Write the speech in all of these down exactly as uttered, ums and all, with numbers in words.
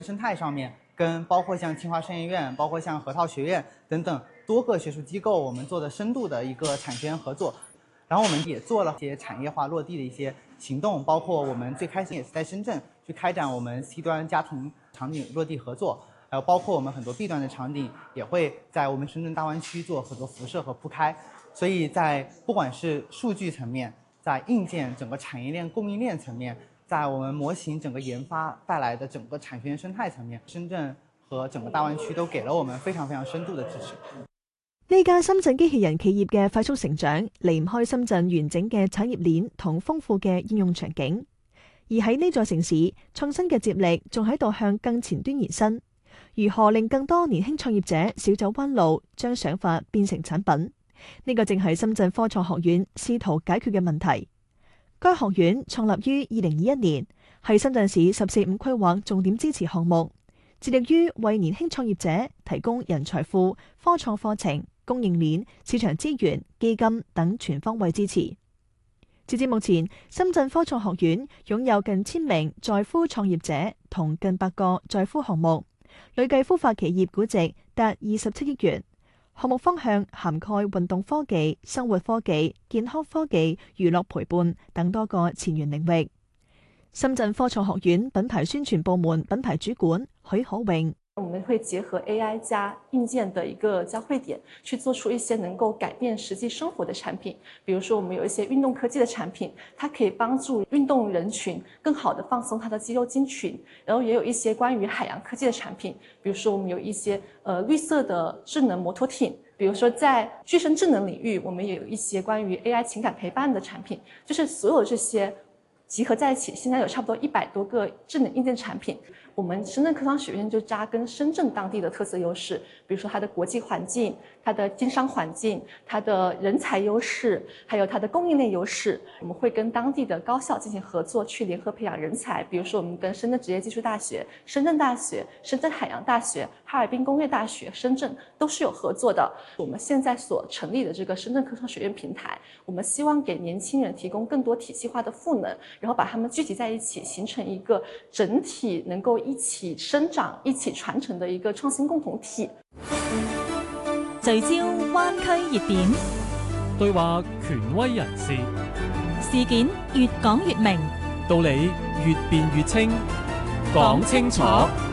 生態上面，跟包括像清華生研院、包括像核桃學院等等多個學術機構，我們做的深度的一個產學研合作。然後我們也做了一些產業化落地的一些行動，包括我們最開始也是在深圳去開展我們 C 端家庭場景落地合作，還有包括我們很多 B 端的場景也會在我們深圳大灣區做很多輻射和鋪開。所以在不管是數據層面，在硬件整個產業鏈供應鏈層面，在我們模型整個研發帶來的整個產學研生態層面，深圳和整個大灣區都給了我們非常非常深度的支持。 呢家深圳機器人企業嘅快速成長，離唔開深圳完整嘅產業鏈同豐富嘅應用場景。而喺呢座城市，創新嘅接力仲喺度向更前端延伸。如何令更多年輕創業者少走彎路，將想法變成產品？呢個正係深圳科創學院試圖解決嘅問題。該學院創立於二零二一年，係深圳市十四五規劃重點支持項目，致力於為年輕創業者提供人才庫、科創課程、供應鏈、市場資源、基金等全方位支持。截至目前，深圳科創學院擁有近千名在孵創業者同近百個在孵項目，累計孵化企業估值達二十七億元。項目方向涵蓋運動科技、生活科技、健康科技、娛樂陪伴等多個前沿領域。深圳科創學院品牌宣傳部門品牌主管許可榮。 我們會結合 A I 加硬件的一個交匯點，去做出一些能夠改變實際生活的產品。比如說，我們有一些運動科技的產品，它可以幫助運動人群更好地放鬆它的肌肉筋群。然後也有一些關於海洋科技的產品，比如說我們有一些呃綠色的智能摩托艇。比如說在具身智能領域，我們也有一些關於 A I 情感陪伴的產品。就是所有這些集合在一起，現在有差不多一百多個智能硬件產品。我們深圳科創學院就扎根深圳當地的特色優勢，比如說它的國際環境、它的經商環境、它的人才優勢，還有它的供應鏈優勢。我們會跟當地的高校進行合作，去聯合培養人才。比如說我們跟深圳職業技術大學、深圳大學、深圳海洋大學、哈爾濱工業大學、深圳都是有合作的。我們現在所成立的這個深圳科創學院平台，我們希望給年輕人提供更多體系化的賦能，然後把他們聚集在一起，形成一個整體能夠一起生長、一起傳承的一個創新共同體。 聚焦灣區熱點， 對話權威人士， 事件越講越明， 道理越辯越清，講清楚。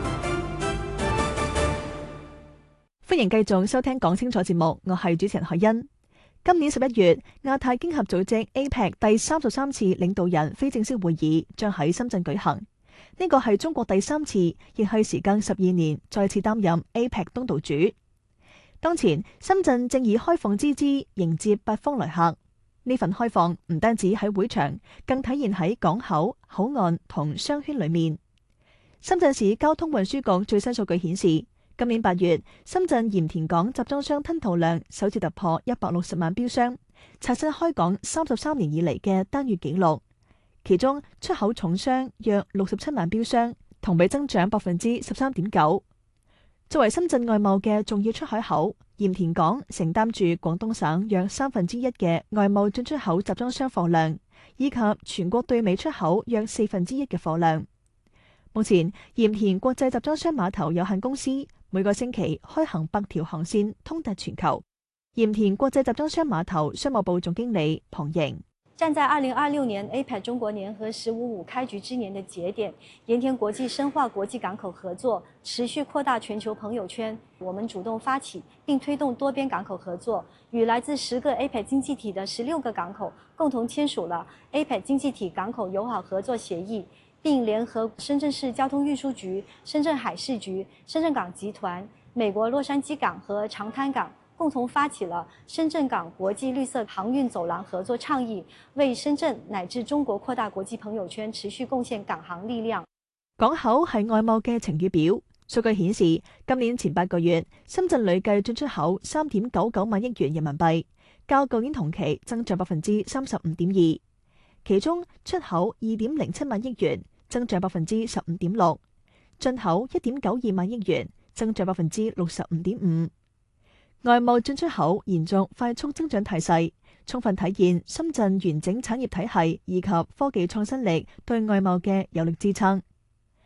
歡迎繼續收聽講清楚節目，我係主持人海欣。今年十一月，亞太經合組織 A P E C 第三十三次領導人非正式會議將喺深圳舉行。呢個係中國第三次，亦係時隔十二年再次擔任 A P E C 東道主。當前，深圳正以開放之姿迎接八方來客。呢份開放唔單止喺會場，更體現喺港口、口岸同商圈裏面。深圳市交通運輸局最新數據顯示，今年八月，深圳鹽田港集裝箱吞吐量首次突破一百六十萬標箱，刷新開港三十三年以嚟嘅單月紀錄。其中出口重箱約六十七萬標箱，同比增長百分之十三點九。作為深圳外貿嘅重要出海口，鹽田港承擔住廣東省約三分之一嘅外貿進出口集裝箱貨量，以及全國對美出口約四分之一嘅貨量。目前，鹽田國際集裝箱碼頭有限公司每個星期開行百條航線，通達全球。鹽田國際集裝箱碼頭商務部總經理龐瑩。 站在二零二六年 A P E C 中國年和十五五開局之年的節點，鹽田國際深化國際港口合作，持續擴大全球朋友圈。我們主動發起並推動多邊港口合作，與來自十個 A P E C 經濟體的十六個港口共同簽署了 A P E C 經濟體港口友好合作協議，並聯合深圳市交通運輸局、深圳海事局、深圳港集團、美國洛杉磯港和長灘港共同發起了深圳港國際綠色航運走廊合作倡議，為深圳乃至中國擴大國際朋友圈持續貢獻港航力量。 港口係外貿嘅晴雨表，數據顯示今年前八個月，深圳累計進出口三點九九萬億元人民幣，較舊年同期增長百分之三十五點二。其中出口二點零七萬億元，增長百分之十五點六；進口一點九二萬億元，增長百分之六十五點五。外貿進出口延續快速增長態勢，充分體現深圳完整產業體系以及科技創新力對外貿嘅有力支撐。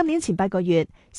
今年前八個月，